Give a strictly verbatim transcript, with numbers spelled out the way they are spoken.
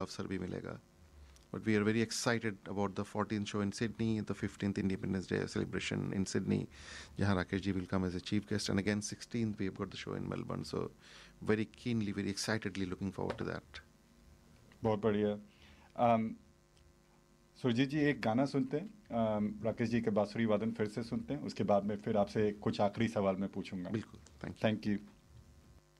अवसर भी मिलेगा. But we are very excited about the fourteenth show in Sydney, the fifteenth Independence Day celebration in Sydney, jahan Rakesh ji will come as a chief guest, and again sixteenth we've got the show in Melbourne. So very keenly, very excitedly looking forward to that. बहुत बढ़िया. um, Surjit जी एक गाना सुनते हैं, um, Rakesh ji के बांसुरी वादन फिर से सुनते हैं, उसके बाद में फिर आपसे कुछ आखिरी सवाल मैं पूछूंगा. बिल्कुल. Thank you. Thank you.